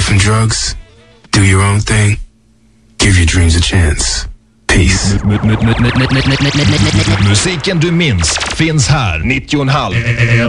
some drugs, do your own thing, give your dreams a chance. Peace. Musiken du minns finns här. 90,5.